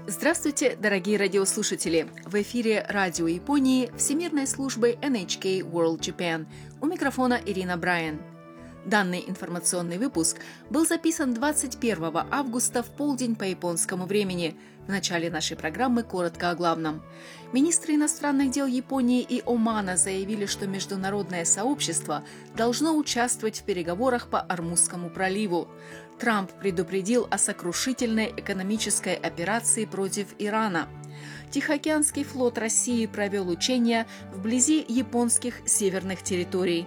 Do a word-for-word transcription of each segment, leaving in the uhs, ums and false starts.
Здравствуйте, дорогие радиослушатели! В эфире радио Японии Всемирной службы эн эйч кей World Japan. У микрофона Ирина Брайан. Данный информационный выпуск был записан двадцать первого августа в полдень по японскому времени. В начале нашей программы коротко о главном. Министры иностранных дел Японии и Омана заявили, что международное сообщество должно участвовать в переговорах по Ормузскому проливу. Трамп предупредил о сокрушительной экономической операции против Ирана. Тихоокеанский флот России провел учения вблизи японских северных территорий.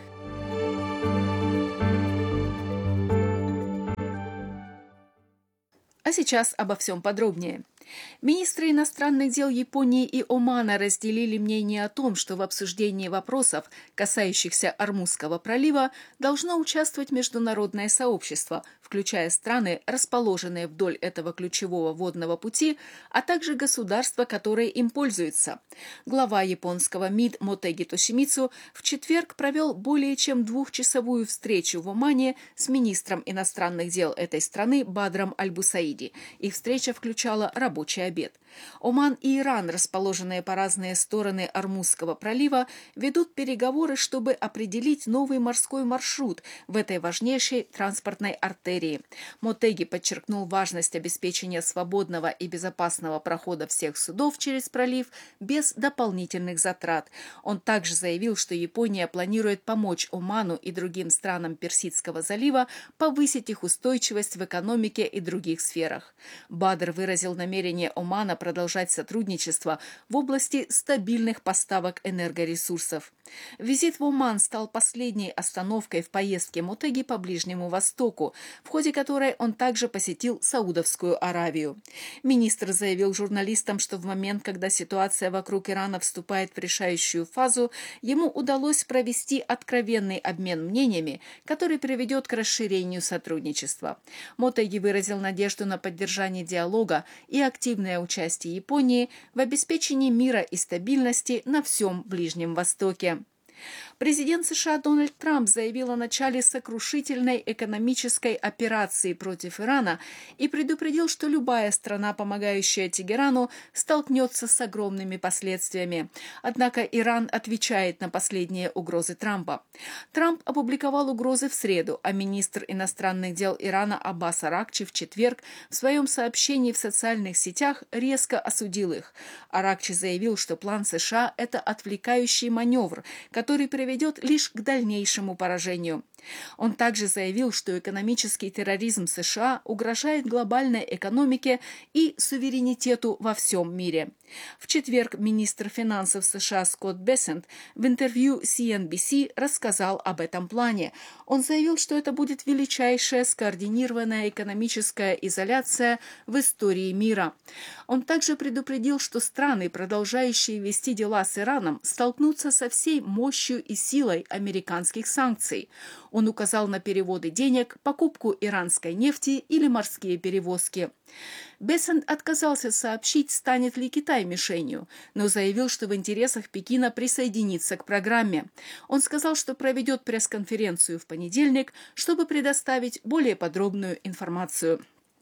А сейчас обо всем подробнее. Министры иностранных дел Японии и Омана разделили мнение о том, что в обсуждении вопросов, касающихся Ормузского пролива, должно участвовать международное сообщество, включая страны, расположенные вдоль этого ключевого водного пути, а также государства, которые им пользуются. Глава японского МИД Мотеги Тошимицу в четверг провел более чем двухчасовую встречу в Омане с министром иностранных дел этой страны Бадром Аль-Бусаиди. Их встреча включала рабочий рабочий обед. Оман и Иран, расположенные по разные стороны Ормузского пролива, ведут переговоры, чтобы определить новый морской маршрут в этой важнейшей транспортной артерии. Мотеги подчеркнул важность обеспечения свободного и безопасного прохода всех судов через пролив без дополнительных затрат. Он также заявил, что Япония планирует помочь Оману и другим странам Персидского залива повысить их устойчивость в экономике и других сферах. Бадр выразил намерение Омана продолжать сотрудничество в области стабильных поставок энергоресурсов. Визит в Оман стал последней остановкой в поездке Мотеги по Ближнему Востоку, в ходе которой он также посетил Саудовскую Аравию. Министр заявил журналистам, что в момент, когда ситуация вокруг Ирана вступает в решающую фазу, ему удалось провести откровенный обмен мнениями, который приведет к расширению сотрудничества. Мотеги выразил надежду на поддержание диалога и активное участие Японии в обеспечении мира и стабильности на всем Ближнем Востоке. Президент США Дональд Трамп заявил о начале сокрушительной экономической операции против Ирана и предупредил, что любая страна, помогающая Тегерану, столкнется с огромными последствиями. Однако Иран отвечает на последние угрозы Трампа. Трамп опубликовал угрозы в среду, а министр иностранных дел Ирана Аббас Аракчи в четверг в своем сообщении в социальных сетях резко осудил их. Аракчи заявил, что план США – это отвлекающий маневр, который приведет лишь к дальнейшему поражению. Он также заявил, что экономический терроризм США угрожает глобальной экономике и суверенитету во всем мире. В четверг министр финансов США Скотт Бессент в интервью си эн би си рассказал об этом плане. Он заявил, что это будет величайшая скоординированная экономическая изоляция в истории мира. Он также предупредил, что страны, продолжающие вести дела с Ираном, столкнутся со всей мощью и силой американских санкций. Он указал на переводы денег, покупку иранской нефти или морские перевозки. Бессент отказался сообщить, станет ли Китай мишенью, но заявил, что в интересах Пекина присоединиться к программе. Он сказал, что проведет пресс-конференцию в понедельник, чтобы предоставить более подробную информацию.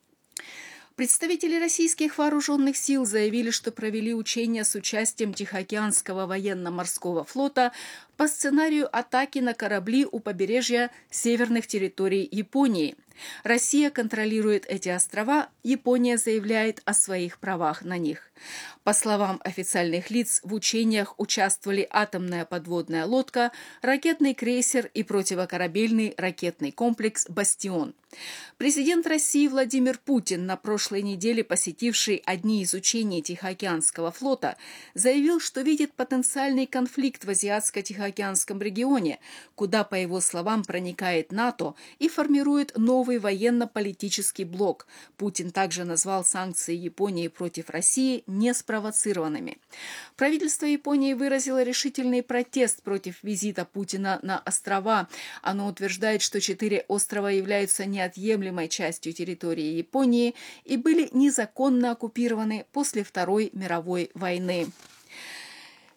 Представители российских вооруженных сил заявили, что провели учения с участием Тихоокеанского военно-морского флота по сценарию атаки на корабли у побережья северных территорий Японии. Россия контролирует эти острова, Япония заявляет о своих правах на них. По словам официальных лиц, в учениях участвовали атомная подводная лодка, ракетный крейсер и противокорабельный ракетный комплекс «Бастион». Президент России Владимир Путин, на прошлой неделе посетивший одни из учений Тихоокеанского флота, заявил, что видит потенциальный конфликт в Азиатско-Тихоокеанском регионе, куда, по его словам, проникает НАТО и формирует новый военно-политический блок. Путин также назвал санкции Японии против России неспровоцированными. Правительство Японии выразило решительный протест против визита Путина на острова. Оно утверждает, что четыре острова являются неотъемлемой частью территории Японии и были незаконно оккупированы после Второй мировой войны.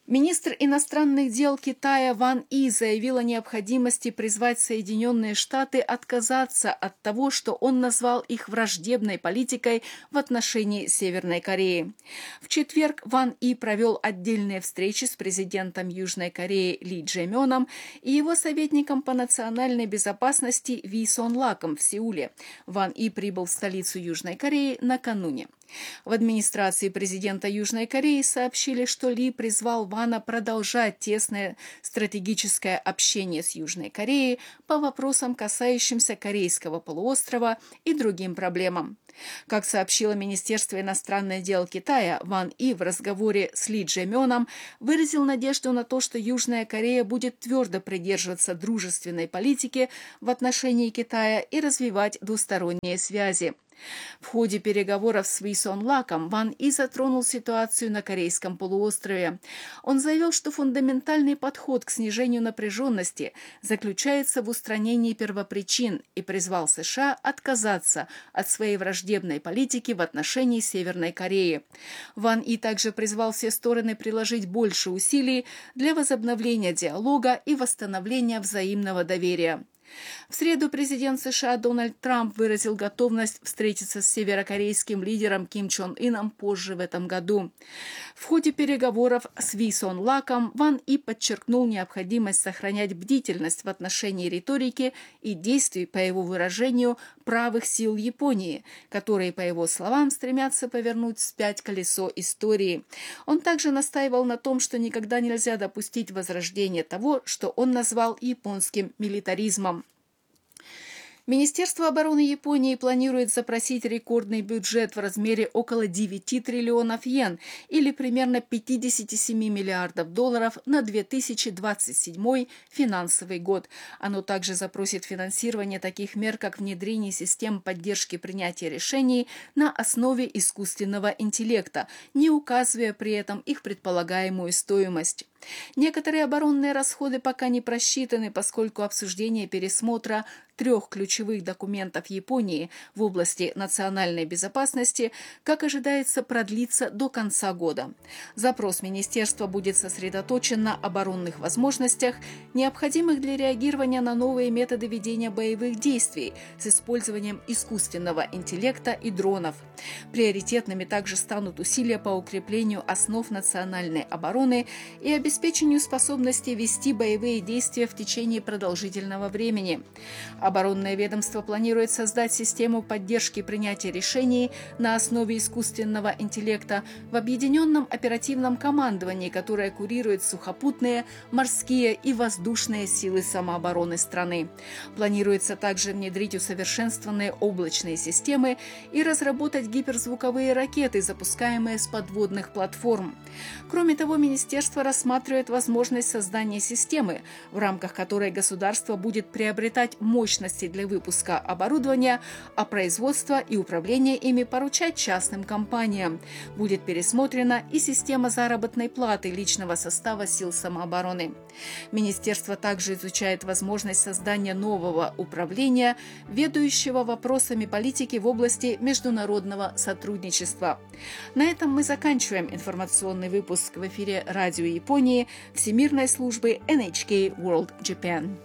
Министр иностранных дел Китая Ван И заявил о необходимости призвать Соединенные Штаты отказаться от того, что он назвал их враждебной политикой в отношении Северной Кореи. В четверг Ван И провел отдельные встречи с президентом Южной Кореи Ли Чжэ-мёном и его советником по национальной безопасности Ви Сон Лаком в Сеуле. Ван И прибыл в столицу Южной Кореи накануне. В администрации президента Южной Кореи сообщили, что Ли призвал Вана продолжать тесное стратегическое общение с Южной Кореей по вопросам, касающимся Корейского полуострова и другим проблемам. Как сообщило Министерство иностранных дел Китая, Ван И в разговоре с Ли Чжэ-мёном выразил надежду на то, что Южная Корея будет твердо придерживаться дружественной политики в отношении Китая и развивать двусторонние связи. В ходе переговоров с Ви Сон Лаком Ван И затронул ситуацию на Корейском полуострове. Он заявил, что фундаментальный подход к снижению напряженности заключается в устранении первопричин и призвал США отказаться от своей враждебной политики в отношении Северной Кореи. Ван И также призвал все стороны приложить больше усилий для возобновления диалога и восстановления взаимного доверия. В среду президент США Дональд Трамп выразил готовность встретиться с северокорейским лидером Ким Чен Ыном позже в этом году. В ходе переговоров с Ви Сон Лаком Ван И подчеркнул необходимость сохранять бдительность в отношении риторики и действий, по его выражению, правых сил Японии, которые, по его словам, стремятся повернуть вспять колесо истории. Он также настаивал на том, что никогда нельзя допустить возрождения того, что он назвал японским милитаризмом. Министерство обороны Японии планирует запросить рекордный бюджет в размере около девяти триллионов йен или примерно пятидесяти семи миллиардов долларов на две тысячи двадцать седьмой финансовый год. Оно также запросит финансирование таких мер, как внедрение систем поддержки принятия решений на основе искусственного интеллекта, не указывая при этом их предполагаемую стоимость. Некоторые оборонные расходы пока не просчитаны, поскольку обсуждение пересмотра трех ключевых документов Японии в области национальной безопасности, как ожидается, продлится до конца года. Запрос министерства будет сосредоточен на оборонных возможностях, необходимых для реагирования на новые методы ведения боевых действий с использованием искусственного интеллекта и дронов. Приоритетными также станут усилия по укреплению основ национальной обороны и обеспечению способности вести боевые действия в течение продолжительного времени. Оборонное ведомство планирует создать систему поддержки принятия решений на основе искусственного интеллекта в объединенном оперативном командовании, которое курирует сухопутные, морские и воздушные силы самообороны страны. Планируется также внедрить усовершенствованные облачные системы и разработать гиперзвуковые ракеты, запускаемые с подводных платформ. Кроме того, министерство рассматривает возможность создания системы, в рамках которой государство будет приобретать мощности для выпуска оборудования, а производство и управление ими поручать частным компаниям. Будет пересмотрена и система заработной платы личного состава сил самообороны. Министерство также изучает возможность создания нового управления, ведущего вопросами политики в области международного сотрудничества. На этом мы заканчиваем информационный выпуск в эфире Радио Японии Всемирной службы эн эйч кей World Japan.